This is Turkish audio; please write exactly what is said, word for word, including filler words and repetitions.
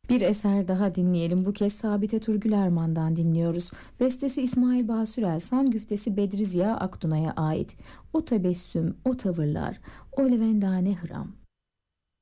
Bir eser daha dinleyelim. Bu kez Sabite Turgül Erman'dan dinliyoruz. Bestesi İsmail Basür Elsan, güftesi Bedri Ziya Aktuna'ya ait. O tebessüm, o tavırlar, o levendane hıram.